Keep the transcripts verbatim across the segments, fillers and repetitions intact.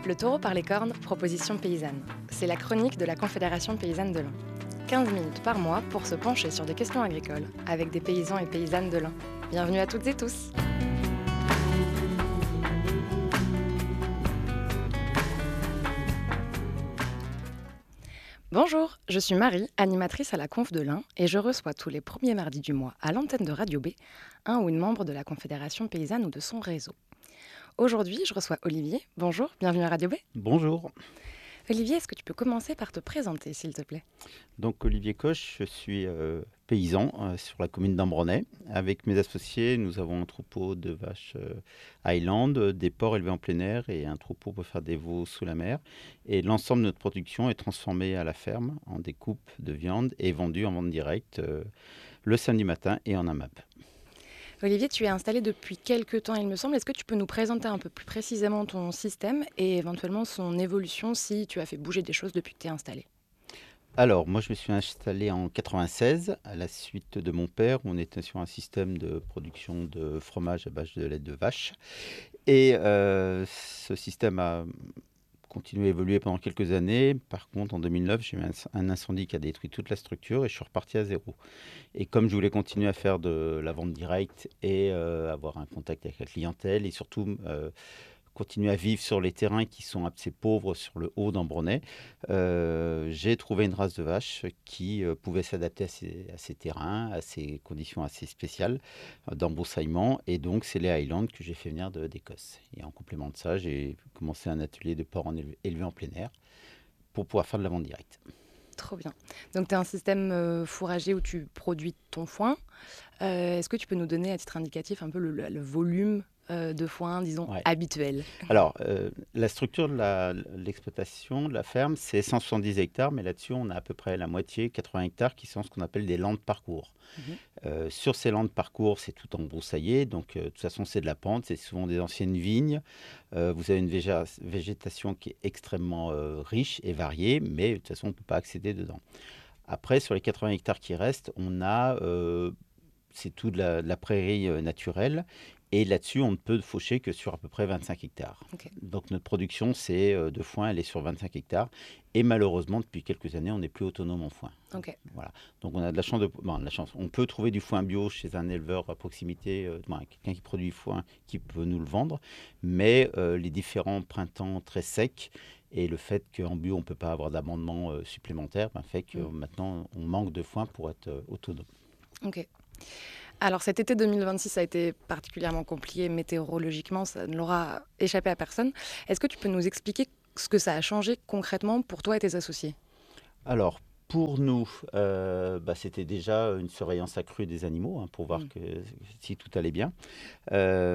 Le taureau par les cornes, proposition paysanne. C'est la chronique de la Confédération paysanne de l'Ain. quinze minutes par mois pour se pencher sur des questions agricoles avec des paysans et paysannes de l'Ain. Bienvenue à toutes et tous. Bonjour, je suis Marie, animatrice à la Conf de l'Ain, et je reçois tous les premiers mardis du mois à l'antenne de Radio B un ou une membre de la Confédération paysanne ou de son réseau. Aujourd'hui, je reçois Olivier. Bonjour, bienvenue à Radio B. Bonjour. Olivier, est-ce que tu peux commencer par te présenter, s'il te plaît ? Donc Olivier Coche, je suis euh, paysan euh, sur la commune d'Ambronay. Avec mes associés, nous avons un troupeau de vaches euh, Highland, des porcs élevés en plein air et un troupeau pour faire des veaux sous la mer. Et l'ensemble de notre production est transformée à la ferme en découpe de viande et vendue en vente directe euh, le samedi matin et en A M A P. Olivier, tu es installé depuis quelques temps, il me semble. Est-ce que tu peux nous présenter un peu plus précisément ton système et éventuellement son évolution si tu as fait bouger des choses depuis que tu es installé ? Alors, moi, je me suis installé en quatre-vingt-seize à la suite de mon père. On était sur un système de production de fromage à base de lait de vache. Et euh, ce système a continué à évoluer pendant quelques années. Par contre, en deux mille neuf, j'ai eu un, un incendie qui a détruit toute la structure et je suis reparti à zéro. Et comme je voulais continuer à faire de la vente directe et euh, avoir un contact avec la clientèle et surtout euh, continuer à vivre sur les terrains qui sont assez pauvres sur le haut d'Ambronay, euh, j'ai trouvé une race de vache qui euh, pouvait s'adapter à ces, à ces terrains, à ces conditions assez spéciales euh, d'embroussaillement. Et donc, c'est les Highlands que j'ai fait venir de, d'Écosse. Et en complément de ça, j'ai commencé un atelier de porcs en élevé, élevé en plein air pour pouvoir faire de la vente directe. Trop bien. Donc, tu as un système euh, fourrager où tu produis ton foin. Euh, est-ce que tu peux nous donner, à titre indicatif, un peu le, le volume euh, de foin, disons, Ouais. habituel ? Alors, euh, la structure de la, l'exploitation de la ferme, c'est cent soixante-dix hectares, mais là-dessus, on a à peu près la moitié, quatre-vingts hectares, qui sont ce qu'on appelle des landes parcours. Mhm. Euh, sur ces landes parcours, c'est tout embroussaillé, donc euh, de toute façon, c'est de la pente, c'est souvent des anciennes vignes. Euh, vous avez une végé- végétation qui est extrêmement euh, riche et variée, mais de toute façon, on ne peut pas accéder dedans. Après, sur les quatre-vingts hectares qui restent, on a, euh, c'est tout de la, de la prairie euh, naturelle. Et là-dessus, on ne peut faucher que sur à peu près vingt-cinq hectares. Okay. Donc notre production, c'est euh, de foin, elle est sur vingt-cinq hectares. Et malheureusement, depuis quelques années, on n'est plus autonome en foin. Okay. Voilà. Donc on a de la chance, de, bon, de la chance. On peut trouver du foin bio chez un éleveur à proximité, euh, bon, quelqu'un qui produit du foin, qui peut nous le vendre. Mais euh, les différents printemps très secs et le fait qu'en bio, on ne peut pas avoir d'amendement euh, supplémentaire, ben, fait que mmh. maintenant, on manque de foin pour être euh, autonome. Ok. Alors cet été deux mille vingt-six a été particulièrement compliqué météorologiquement, ça ne l'aura échappé à personne. Est-ce que tu peux nous expliquer ce que ça a changé concrètement pour toi et tes associés ? Alors, pour nous, euh, bah, c'était déjà une surveillance accrue des animaux hein, pour voir mmh. que, si tout allait bien. Euh,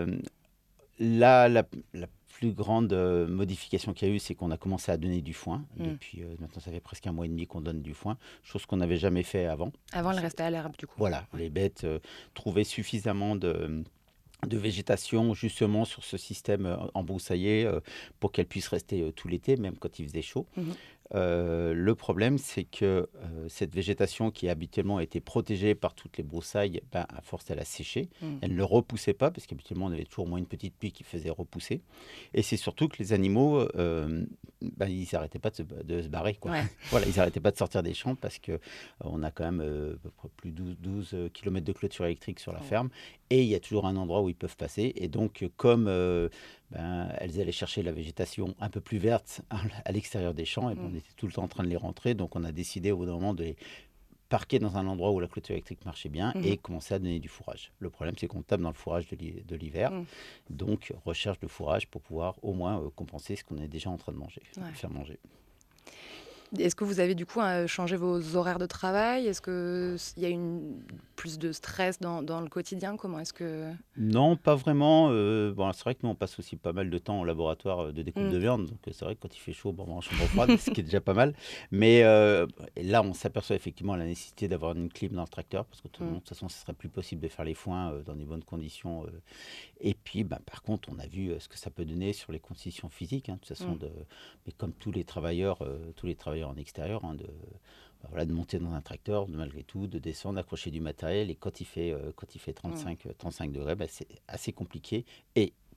là, la, la plus grande euh, modification qu'il y a eu, c'est qu'on a commencé à donner du foin. Mmh. Depuis, euh, maintenant, ça fait presque un mois et demi qu'on donne du foin, chose qu'on n'avait jamais fait avant. Avant, elle restait à l'herbe, du coup. Voilà, ouais. Les bêtes euh, trouvaient suffisamment de... de végétation justement sur ce système embroussaillé euh, pour qu'elle puisse rester euh, tout l'été, même quand il faisait chaud. Mmh. Euh, le problème, c'est que euh, cette végétation qui habituellement était protégée par toutes les broussailles, ben, à force, elle a séché. Mmh. Elle ne repoussait pas, parce qu'habituellement, on avait toujours au moins une petite pluie qui faisait repousser. Et c'est surtout que les animaux, euh, ben, ils n'arrêtaient pas de se, de se barrer. Quoi. Ouais. Voilà, ils n'arrêtaient pas de sortir des champs, parce qu'on a quand même euh, plus de douze kilomètres de clôture électrique sur la ouais. ferme. Et il y a toujours un endroit où ils peuvent passer. Et donc, comme euh, ben, elles allaient chercher la végétation un peu plus verte à l'extérieur des champs, et ben, mmh. on était tout le temps en train de les rentrer. Donc, on a décidé au bout d'un moment de les parquer dans un endroit où la clôture électrique marchait bien mmh. et commencer à donner du fourrage. Le problème, c'est qu'on tape dans le fourrage de l'hiver. Mmh. Donc, recherche de fourrage pour pouvoir au moins euh, compenser ce qu'on est déjà en train de manger, ouais. de faire manger. Est-ce que vous avez du coup changé vos horaires de travail ? Est-ce qu'il y a une, plus de stress dans, dans le quotidien ? Comment est-ce que... Non, pas vraiment. Euh, bon, c'est vrai que nous, on passe aussi pas mal de temps au laboratoire de découpe mmh. de viande. Donc, c'est vrai que quand il fait chaud, bon, on va en chambre froide, ce qui est déjà pas mal. Mais euh, là, on s'aperçoit effectivement la nécessité d'avoir une clim dans le tracteur parce que mmh. de toute façon, ce serait plus possible de faire les foins euh, dans des bonnes conditions. Euh. Et puis, bah, par contre, on a vu euh, ce que ça peut donner sur les conditions physiques. Hein, de toute façon, mmh. de, mais comme tous les travailleurs, euh, tous les travailleurs en extérieur, hein, de, bah, voilà, de monter dans un tracteur, de, malgré tout, de descendre, d'accrocher du matériel. Et quand il fait, euh, quand il fait trente-cinq, mmh. trente-cinq degrés, bah, c'est assez compliqué. Et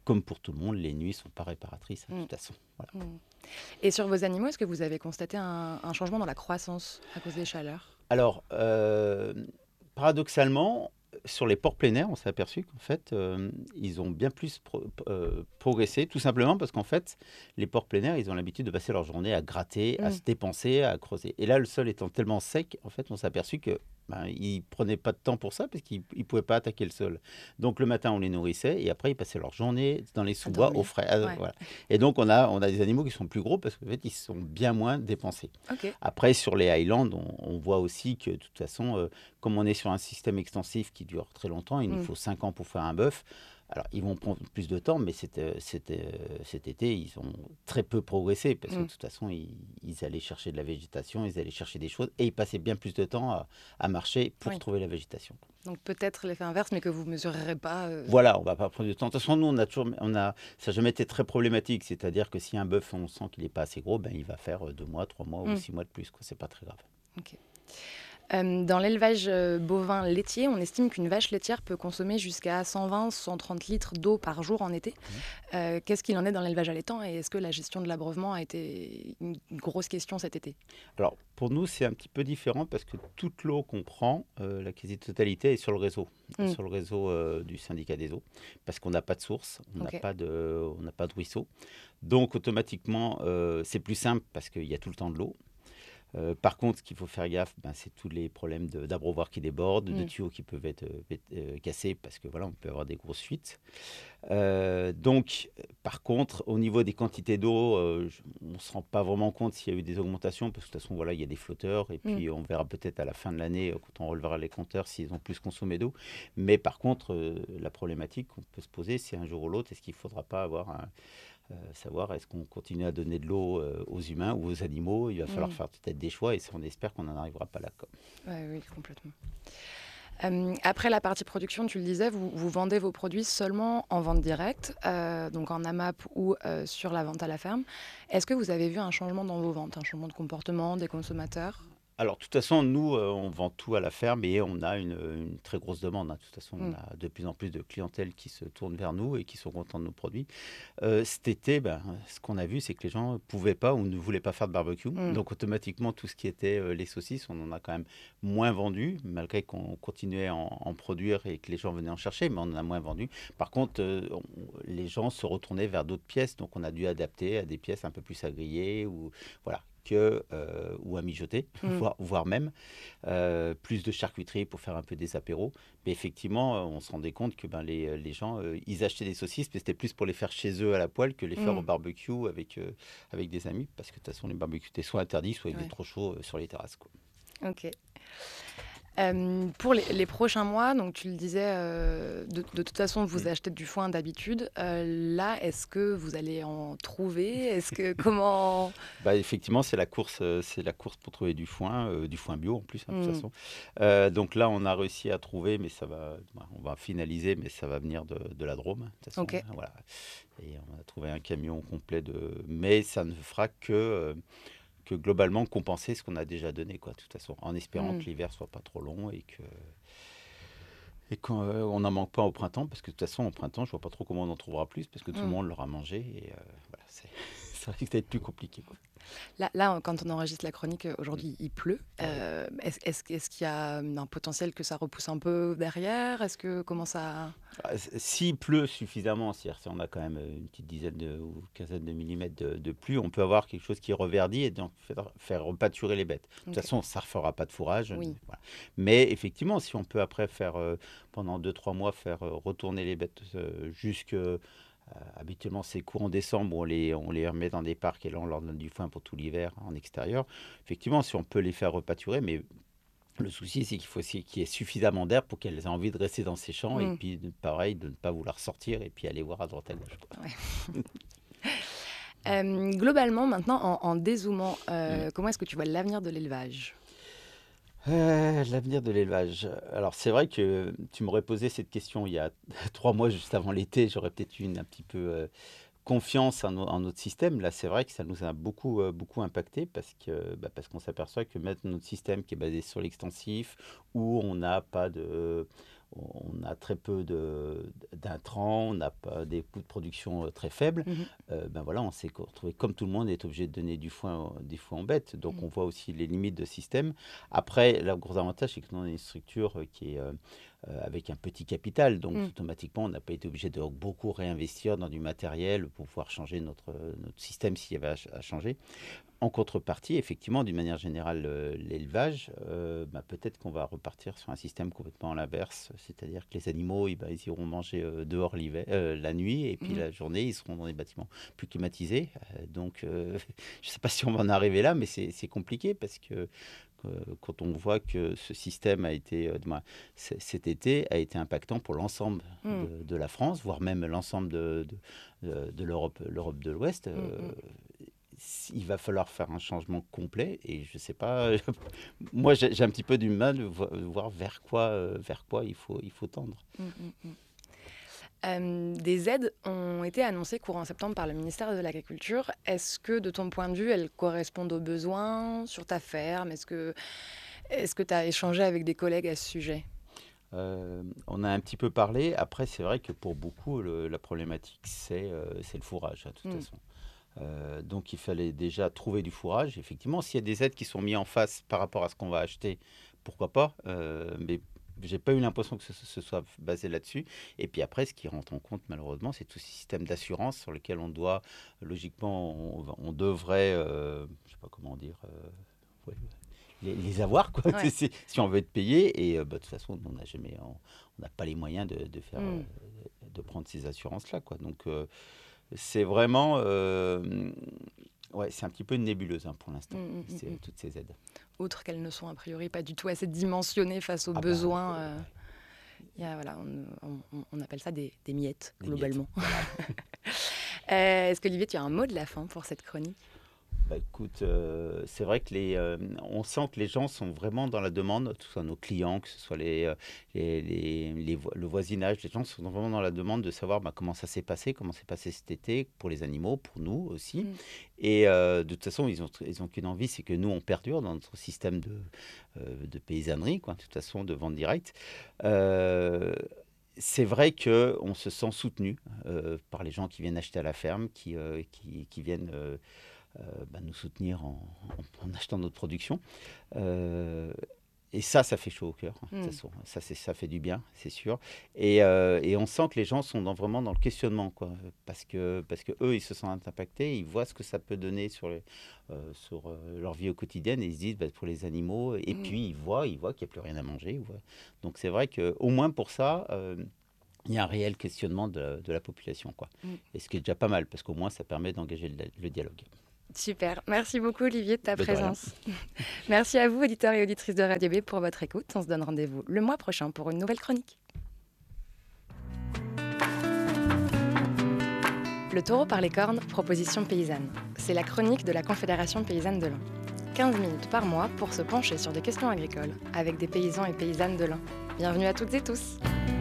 comme pour tout le monde, les nuits ne sont pas réparatrices, hein, de Mm. toute façon. Voilà. Mm. Et sur vos animaux, est-ce que vous avez constaté un, un changement dans la croissance à cause des chaleurs? Alors, euh, paradoxalement, sur les porcs plein air, on s'est aperçu qu'en fait, euh, ils ont bien plus pro- euh, progressé, tout simplement parce qu'en fait, les porcs plein air, ils ont l'habitude de passer leur journée à gratter, à Mm. se dépenser, à creuser. Et là, le sol étant tellement sec, en fait, on s'est aperçu que ben, ils prenaient pas de temps pour ça parce qu'ils ne pouvaient pas attaquer le sol. Donc le matin, on les nourrissait et après, ils passaient leur journée dans les À sous-bois au dormir. frais. Ah, Ouais. voilà. Et donc, on a, on a des animaux qui sont plus gros parce qu'en fait, ils sont bien moins dépensés. Ok. Après, sur les Highlands, on, on voit aussi que de toute façon, euh, comme on est sur un système extensif qui dure très longtemps, il nous Mm. faut cinq ans pour faire un bœuf. Alors, ils vont prendre plus de temps, mais c'était, c'était, euh, cet été, ils ont très peu progressé parce que de Mm. toute façon, ils, ils allaient chercher de la végétation, ils allaient chercher des choses et ils passaient bien plus de temps à, à marcher pour Oui. trouver la végétation. Donc peut-être l'effet inverse, mais que vous mesurerez pas. euh, Voilà, on va pas prendre de temps. De toute façon, nous, on a toujours, on a, ça n'a jamais été très problématique. C'est-à-dire que si un bœuf, on sent qu'il n'est pas assez gros, ben, il va faire euh, deux mois, trois mois ou Mm. six mois de plus, quoi. C'est pas très grave. Ok. Euh, dans l'élevage euh, bovin laitier, on estime qu'une vache laitière peut consommer jusqu'à cent vingt à cent trente litres d'eau par jour en été. Mmh. Euh, Qu'est-ce qu'il en est dans l'élevage allaitant et est-ce que la gestion de l'abreuvement a été une grosse question cet été? Alors, pour nous, c'est un petit peu différent parce que toute l'eau qu'on prend, euh, la quasi-totalité est sur le réseau, Mm. sur le réseau euh, du syndicat des eaux, parce qu'on n'a pas de source, on n'a Ok. pas de, on n'a pas de ruisseau. Donc, automatiquement, euh, c'est plus simple parce qu'il y a tout le temps de l'eau. Euh, par contre, ce qu'il faut faire gaffe, ben, c'est tous les problèmes de- d'abreuvoir qui débordent, de Mm. tuyaux qui peuvent être euh, vét- euh, cassés parce que voilà, on peut avoir des grosses fuites. Euh, donc, euh, par contre, au niveau des quantités d'eau, euh, je- on ne se rend pas vraiment compte s'il y a eu des augmentations parce que de toute façon, voilà, il y a des flotteurs et Mm. puis on verra peut-être à la fin de l'année, euh, quand on relevera les compteurs, s'ils ont plus consommé d'eau. Mais par contre, euh, la problématique qu'on peut se poser, c'est un jour ou l'autre, est-ce qu'il ne faudra pas avoir un, euh, savoir est-ce qu'on continue à donner de l'eau euh, aux humains ou aux animaux. Il va falloir Mm. faire peut-être des choix et ça, on espère qu'on n'en arrivera pas là. Quoi. Ouais, oui, complètement. Euh, après la partie production, tu le disais, vous, vous vendez vos produits seulement en vente directe, euh, donc en AMAP ou euh, sur la vente à la ferme. Est-ce que vous avez vu un changement dans vos ventes, un changement de comportement des consommateurs? Alors, de toute façon, nous, euh, on vend tout à la ferme et on a une, une très grosse demande. hein. De toute façon, on Mm. a de plus en plus de clientèle qui se tourne vers nous et qui sont contents de nos produits. Euh, cet été, ben, ce qu'on a vu, c'est que les gens ne pouvaient pas ou ne voulaient pas faire de barbecue. Mm. Donc, automatiquement, tout ce qui était euh, les saucisses, on en a quand même moins vendu, malgré qu'on continuait à en, en produire et que les gens venaient en chercher, mais on en a moins vendu. Par contre, euh, on- les gens se retournaient vers d'autres pièces, donc on a dû adapter à des pièces un peu plus à griller ou voilà. Que, euh, ou à mijoter, Mm. voire, voire même euh, plus de charcuterie pour faire un peu des apéros. Mais effectivement, euh, on se rendait compte que ben, les, les gens, euh, ils achetaient des saucisses, mais c'était plus pour les faire chez eux à la poêle que les faire au Mm. barbecue avec, euh, avec des amis, parce que de toute façon, les barbecues étaient soit interdits, soit il faisait Ouais. trop chaud euh, sur les terrasses. Quoi. Ok. Euh, pour les, les prochains mois, donc tu le disais, euh, de, de toute façon, vous Mm. achetez du foin d'habitude. Euh, là, est-ce que vous allez en trouver? Est-ce que comment? Bah, effectivement, c'est la course, euh, c'est la course pour trouver du foin, euh, du foin bio en plus, hein, de toute Mm. façon. Euh, donc là, on a réussi à trouver, mais ça va, bah, on va finaliser, mais ça va venir de, de la Drôme, hein, de toute façon. Ok. hein, voilà. Et on a trouvé un camion complet de, mais ça ne fera que euh, que globalement compenser ce qu'on a déjà donné, quoi, de toute façon, en espérant Mm. que l'hiver soit pas trop long et que et qu'on n'en manque pas au printemps, parce que de toute façon, au printemps, je vois pas trop comment on en trouvera plus, parce que tout le Mm. monde l'aura mangé et euh, voilà, c'est ça risque d'être plus compliqué, quoi. Là, là, quand on enregistre la chronique, euh, aujourd'hui, il pleut. Ouais. Euh, est-ce, est-ce, est-ce qu'il y a un potentiel que ça repousse un peu derrière? Est-ce que comment ça? Ah, s- S'il pleut suffisamment, c'est-à-dire si on a quand même euh, une petite dizaine de, ou quinzaine de millimètres de, de pluie, on peut avoir quelque chose qui reverdit et donc faire, faire repâturer les bêtes. De toute Ok. façon, ça ne refera pas de fourrage. Oui. Voilà. Mais effectivement, si on peut après faire, euh, pendant deux trois mois, faire euh, retourner les bêtes euh, jusque... euh, habituellement, c'est courant décembre, on les, on les remet dans des parcs et là, on leur donne du foin pour tout l'hiver en extérieur. Effectivement, si on peut les faire repâturer, mais le souci, c'est qu'il faut aussi qu'il y ait suffisamment d'air pour qu'elles aient envie de rester dans ces champs et Mm. puis, de- pareil, de ne pas vouloir sortir et puis aller voir à droite à gauche. Quoi. Ouais. Euh, globalement, maintenant, en, en dézoomant, Mm. euh, comment est-ce que tu vois l'avenir de l'élevage? Euh, l'avenir de l'élevage. Alors, c'est vrai que tu m'aurais posé cette question il y a trois mois, juste avant l'été. J'aurais peut-être eu une un petit peu euh, confiance en, no- en notre système. Là, c'est vrai que ça nous a beaucoup, euh, beaucoup impacté parce que, bah, parce qu'on s'aperçoit que maintenant, notre système qui est basé sur l'extensif, où on n'a pas de, on a très peu de, d'intrants, on n'a pas des coûts de production euh, très faibles. Mhm. Euh, ben voilà, on s'est retrouvé comme tout le monde est obligé de donner du foin, des foins en bête. Donc Mhm. on voit aussi les limites de système. Après, le gros avantage, c'est que nous on a une structure euh, qui est euh, euh, avec un petit capital. Donc Mhm. automatiquement, on n'a pas été obligé de beaucoup réinvestir dans du matériel pour pouvoir changer notre, notre système s'il y avait à, à changer. En contrepartie, effectivement, d'une manière générale, euh, l'élevage, euh, bah, peut-être qu'on va repartir sur un système complètement à l'inverse, c'est-à-dire que les animaux, ils, bah, ils iront manger euh, dehors l'hiver, euh, la nuit, et puis Mhm. la journée, ils seront dans des bâtiments plus climatisés. Euh, donc, euh, je ne sais pas si on va en arriver là, mais c'est, c'est compliqué parce que euh, quand on voit que ce système a été, euh, bah, c- cet été, a été impactant pour l'ensemble Mhm. de, de la France, voire même l'ensemble de, de, de- de l'Europe, l'Europe de l'Ouest. euh, Mhm. Il va falloir faire un changement complet et je sais pas. Moi, j'ai j'ai un petit peu du mal de vo- de voir vers quoi, euh, vers quoi il faut, il faut tendre. Mhm. Mhm. Euh, des aides ont été annoncées courant septembre par le ministère de l'Agriculture. Est-ce que, de ton point de vue, elles correspondent aux besoins sur ta ferme? Est-ce que est-ce que tu as échangé avec des collègues à ce sujet? Euh, on a un petit peu parlé. Après, c'est vrai que pour beaucoup, le- la problématique, c'est euh, c'est le fourrage, de toute Mhm. façon. Euh, donc, il fallait déjà trouver du fourrage. Effectivement, s'il y a des aides qui sont mises en face par rapport à ce qu'on va acheter, pourquoi pas. Euh, mais j'ai pas eu l'impression que ce, ce soit basé là-dessus. Et puis après, ce qui rentre en compte, malheureusement, c'est tout ce système d'assurance sur lequel on doit, logiquement, on, on devrait, euh, je sais pas comment dire, euh, ouais, les, les avoir, quoi. Ouais. C'est- si on veut être payé. Et euh, bah, de toute façon, on n'a jamais, on on n'a pas les moyens de, de faire, Mhm. euh, de prendre ces assurances-là, quoi. Donc, euh, c'est vraiment, euh, ouais, c'est un petit peu une nébuleuse hein, pour l'instant, Mhm. Mhm. c'est, Mhm. toutes ces aides. Outre qu'elles ne sont a priori pas du tout assez dimensionnées face aux Ah bah, besoins. ouais, euh, ouais, il y a, voilà, on, on- on appelle ça des, des miettes, des miettes. globalement. Voilà. Euh, est-ce qu'Olivier, tu as un mot de la fin pour cette chronique? Bah, écoute, euh, c'est vrai que les, euh, on sent que les gens sont vraiment dans la demande, que ce soit nos clients, que ce soit les, euh, les, les- les vo- le voisinage, les gens sont vraiment dans la demande de savoir bah, comment ça s'est passé, comment s'est passé cet été pour les animaux, pour nous aussi. Mm. Et euh, de toute façon, ils ont, ils ont qu'une envie, c'est que nous, on perdure dans notre système de, euh, de paysannerie, quoi, de toute façon, de vente directe. Euh, c'est vrai qu'on se sent soutenu euh, par les gens qui viennent acheter à la ferme, qui, euh, qui, qui viennent euh, euh, bah, nous soutenir en, en- en achetant notre production. Euh, et ça, ça fait chaud au cœur, hein, de toute Mm. façon. Ça, c'est, ça fait du bien, c'est sûr. Et, euh, et on sent que les gens sont dans- vraiment dans le questionnement, quoi. Parce que, parce que eux, ils se sentent impactés, ils voient ce que ça peut donner sur, les- euh, sur euh, leur vie au quotidien, et ils se disent, bah, pour les animaux, et Mm. puis ils voient, ils voient qu'il n'y a plus rien à manger. Ils voient. Donc c'est vrai qu'au moins pour ça, euh, il y a un réel questionnement de, de la population, quoi. Mm. Et ce qui est déjà pas mal, parce qu'au moins ça permet d'engager le, le dialogue. Super. Merci beaucoup, Olivier, de ta Ben, de rien. présence. Merci à vous, auditeurs et auditrices de Radio B, pour votre écoute. On se donne rendez-vous le mois prochain pour une nouvelle chronique. Le taureau par les cornes, proposition paysanne. C'est la chronique de la Confédération paysanne de l'Ain. quinze minutes par mois pour se pencher sur des questions agricoles avec des paysans et paysannes de l'Ain. Bienvenue à toutes et tous.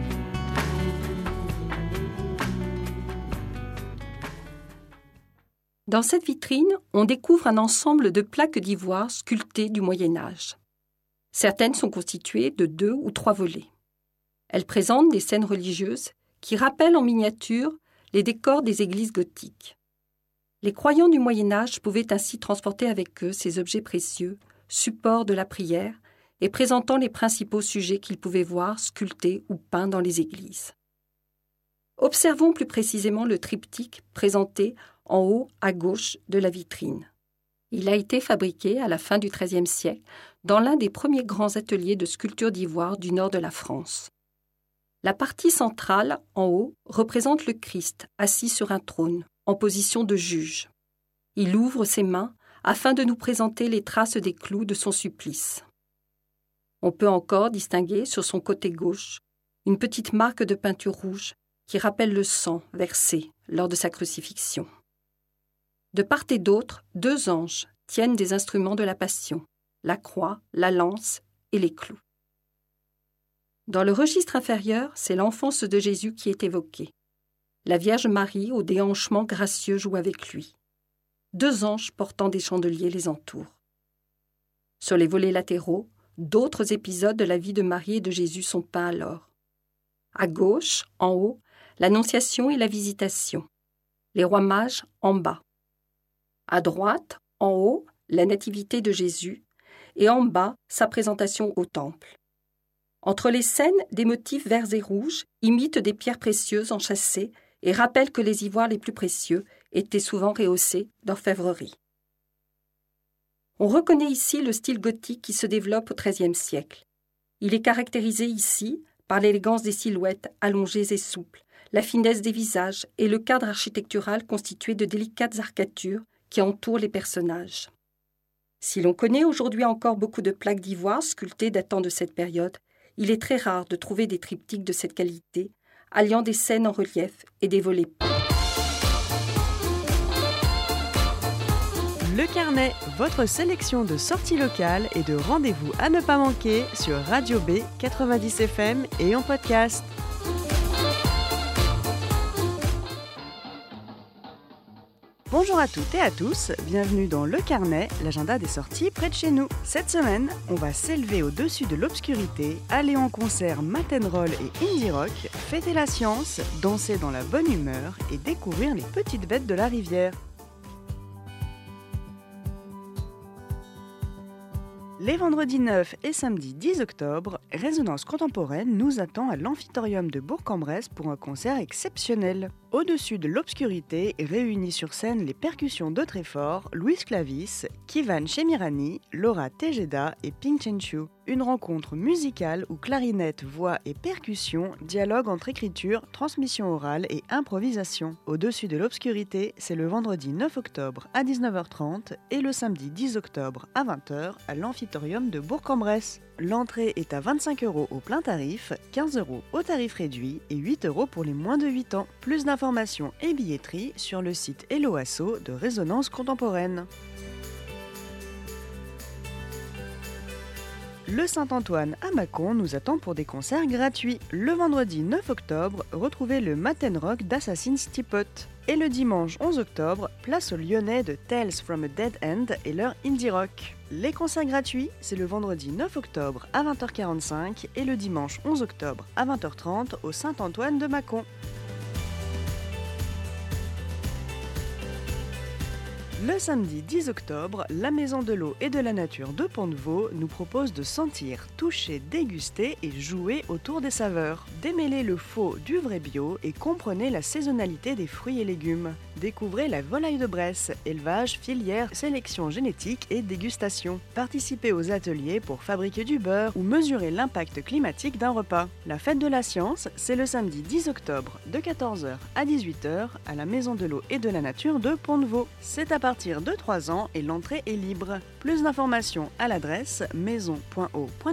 Dans cette vitrine, on découvre un ensemble de plaques d'ivoire sculptées du Moyen Âge. Certaines sont constituées de deux ou trois volets. Elles présentent des scènes religieuses qui rappellent en miniature les décors des églises gothiques. Les croyants du Moyen Âge pouvaient ainsi transporter avec eux ces objets précieux, supports de la prière et présentant les principaux sujets qu'ils pouvaient voir sculptés ou peints dans les églises. Observons plus précisément le triptyque présenté en haut à gauche de la vitrine. Il a été fabriqué à la fin du treizième siècle dans l'un des premiers grands ateliers de sculpture d'ivoire du nord de la France. La partie centrale, en haut, représente le Christ assis sur un trône, en position de juge. Il ouvre ses mains afin de nous présenter les traces des clous de son supplice. On peut encore distinguer sur son côté gauche une petite marque de peinture rouge qui rappelle le sang versé lors de sa crucifixion. De part et d'autre, deux anges tiennent des instruments de la Passion, la croix, la lance et les clous. Dans le registre inférieur, c'est l'enfance de Jésus qui est évoquée. La Vierge Marie, au déhanchement gracieux, joue avec lui. Deux anges portant des chandeliers les entourent. Sur les volets latéraux, d'autres épisodes de la vie de Marie et de Jésus sont peints alors. À gauche, en haut, l'Annonciation et la Visitation. Les rois mages en bas. À droite, en haut, la Nativité de Jésus et en bas, sa présentation au Temple. Entre les scènes, des motifs verts et rouges imitent des pierres précieuses enchâssées et rappellent que les ivoires les plus précieux étaient souvent rehaussés d'orfèvrerie. On reconnaît ici le style gothique qui se développe au treizième siècle. Il est caractérisé ici par l'élégance des silhouettes allongées et souples, la finesse des visages et le cadre architectural constitué de délicates arcatures qui entourent les personnages. Si l'on connaît aujourd'hui encore beaucoup de plaques d'ivoire sculptées datant de cette période, il est très rare de trouver des triptyques de cette qualité, alliant des scènes en relief et des volets. Le Carnet, votre sélection de sorties locales et de rendez-vous à ne pas manquer sur Radio B quatre-vingt-dix F M et en podcast. Bonjour à toutes et à tous, bienvenue dans Le Carnet, l'agenda des sorties près de chez nous. Cette semaine, on va s'élever au-dessus de l'obscurité, aller en concert Mat'n'Roll et indie rock, fêter la science, danser dans la bonne humeur et découvrir les petites bêtes de la rivière. Les vendredis neuf et samedi dix octobre, Résonance contemporaine nous attend à l'Amphitorium de Bourg-en-Bresse pour un concert exceptionnel. Au-dessus de l'obscurité, réunis sur scène les percussions de Tréfort, Louis Clavis, Kivan Chemirani, Laura Tejeda et Ping Chenchu. Une rencontre musicale où clarinette, voix et percussion dialoguent entre écriture, transmission orale et improvisation. Au-dessus de l'obscurité, c'est le vendredi neuf octobre à dix-neuf heures trente et le samedi dix octobre à vingt heures à l'Amphitorium de Bourg-en-Bresse. L'entrée est à vingt-cinq euros au plein tarif, quinze euros au tarif réduit et huit euros pour les moins de huit ans. Plus d'informations et billetterie sur le site Hello Asso de Résonance contemporaine. Le Saint-Antoine à Mâcon nous attend pour des concerts gratuits. Le vendredi neuf octobre, retrouvez le Matin Rock d'Assassin's Teapot. Et le dimanche onze octobre, place aux Lyonnais de Tales from a Dead End et leur indie rock. Les concerts gratuits, c'est le vendredi neuf octobre à vingt heures quarante-cinq et le dimanche onze octobre à vingt heures trente au Saint-Antoine de Mâcon. Le samedi dix octobre, la Maison de l'eau et de la nature de Pont-de-Vaux nous propose de sentir, toucher, déguster et jouer autour des saveurs. Démêlez le faux du vrai bio et comprenez la saisonnalité des fruits et légumes. Découvrez la volaille de Bresse, élevage, filière, sélection génétique et dégustation. Participez aux ateliers pour fabriquer du beurre ou mesurer l'impact climatique d'un repas. La fête de la science, c'est le samedi dix octobre de quatorze heures à dix-huit heures à la Maison de l'eau et de la nature de Pont-de-Vaux. C'est à partir de trois ans et l'entrée est libre. Plus d'informations à l'adresse maison point o point